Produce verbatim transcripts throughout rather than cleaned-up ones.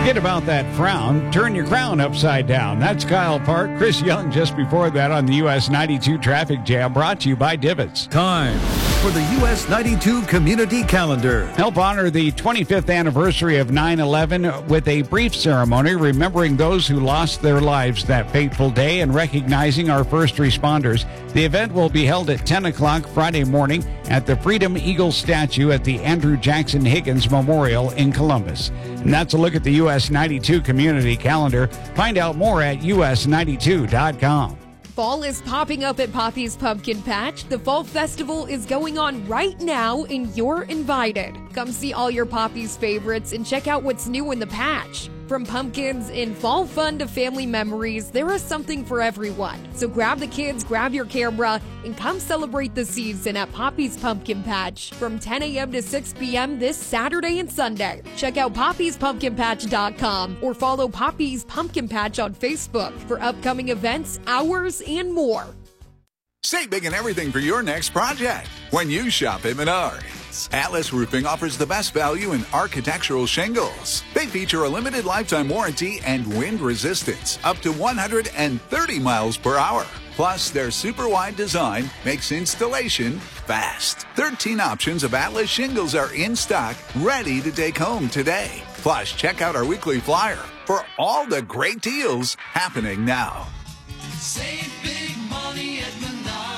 Forget about that frown. Turn your crown upside down. That's Kyle Park. Chris Young just before that on the U S ninety-two Traffic Jam, brought to you by Divots. Time for the U S ninety-two Community Calendar. Help honor the twenty-fifth anniversary of nine eleven with a brief ceremony remembering those who lost their lives that fateful day and recognizing our first responders. The event will be held at ten o'clock Friday morning at the Freedom Eagle statue at the Andrew Jackson Higgins Memorial in Columbus. And that's a look at the U S ninety-two Community Calendar. Find out more at U S ninety-two dot com. Fall is popping up at Poppy's Pumpkin Patch. The Fall Festival is going on right now, and you're invited. Come see all your Poppy's favorites and check out what's new in the patch. From pumpkins and fall fun to family memories, there is something for everyone. So grab the kids, grab your camera, and come celebrate the season at Poppy's Pumpkin Patch from ten a.m. to six p.m. this Saturday and Sunday. Check out poppys pumpkin patch dot com or follow Poppy's Pumpkin Patch on Facebook for upcoming events, hours, and more. Save big and everything for your next project when you shop at Menards. Atlas Roofing offers the best value in architectural shingles. They feature a limited lifetime warranty and wind resistance up to one hundred thirty miles per hour. Plus, their super wide design makes installation fast. thirteen options of Atlas shingles are in stock, ready to take home today. Plus, check out our weekly flyer for all the great deals happening now. Save big money at Menards.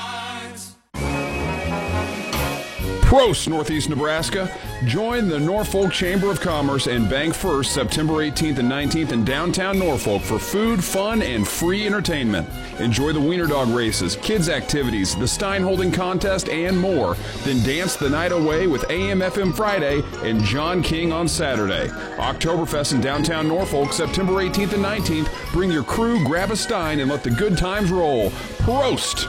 Prost, Northeast Nebraska. Join the Norfolk Chamber of Commerce and Bank First September eighteenth and nineteenth in downtown Norfolk for food, fun, and free entertainment. Enjoy the Wiener Dog races, kids' activities, the Stein Holding Contest, and more. Then dance the night away with A M F M Friday and John King on Saturday. Oktoberfest in downtown Norfolk September eighteenth and nineteenth. Bring your crew, grab a Stein, and let the good times roll. Prost!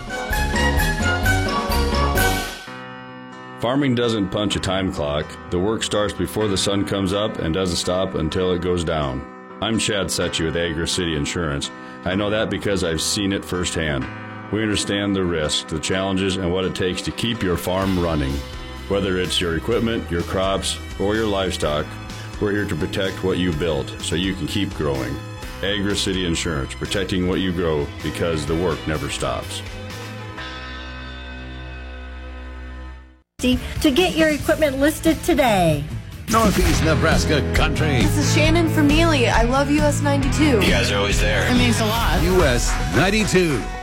Farming doesn't punch a time clock. The work starts before the sun comes up and doesn't stop until it goes down. I'm Chad Setchy with Agri City Insurance. I know that because I've seen it firsthand. We understand the risks, the challenges, and what it takes to keep your farm running. Whether it's your equipment, your crops, or your livestock, we're here to protect what you built so you can keep growing. Agri City Insurance, protecting what you grow because the work never stops. To get your equipment listed today. Northeast Nebraska Country. This is Shannon from Neely. I love U S ninety-two. You guys are always there. It means a lot. U S ninety-two.